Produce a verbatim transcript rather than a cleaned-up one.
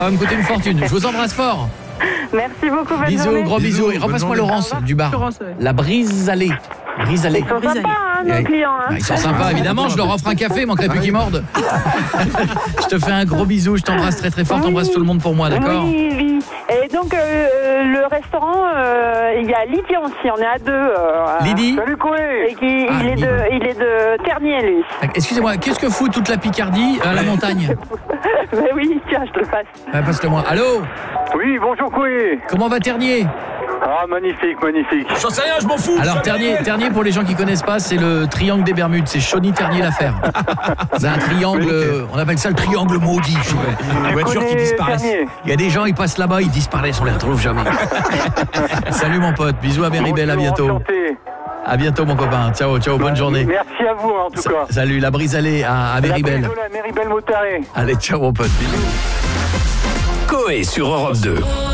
Ça va me coûter une fortune. Je vous embrasse fort. Merci beaucoup, bonne Bisous, journée. gros bisous. Bisous, Et repasse-moi bonne Laurence du bar. Laurence, ouais. La brise allée. Brise allée. Ils sont sympas, hein, nos Ouais. clients. Hein. Ah, ils sont sympas, évidemment. Je leur offre un café, manquerait plus qu'ils mordent. Je te fais un gros bisou. Je t'embrasse très très fort. Oui. T'embrasses tout le monde pour moi, d'accord? Oui, oui. Et donc, euh, le restaurant, euh, il y a Lydie aussi, on est à deux. Euh, Lydie? Salut, Coué. Et qui, Ah, il, est Lydie. de, il est de Ternier, lui. Excusez-moi, qu'est-ce que fout toute la Picardie à la montagne? Mais oui, tiens, je te le passe. Ah, passe-le-moi. Allô? Oui, bonjour Coué. Comment va Ternier? Ah, magnifique, magnifique. J'en sais rien, je m'en fous. Alors Ternier, Ternier, pour les gens qui connaissent pas, c'est le triangle des Bermudes. C'est Chauny, Ternier, l'affaire. C'est un triangle, Oui, on appelle ça le triangle maudit. Les voitures qui connais disparaissent. Ternier. Il y a des gens, ils passent là-bas, ils disparaissent, on les retrouve jamais. Salut mon pote, bisous à Méribel, à Bonjour, bientôt. enchanté. À bientôt mon copain. Ciao, ciao, bonne journée. Merci à vous, en tout Sa- cas. Salut, la brise allée à, à Méribel. La Méribel Motaré. Allez, ciao mon pote. Bisous. Coé sur Europe deux.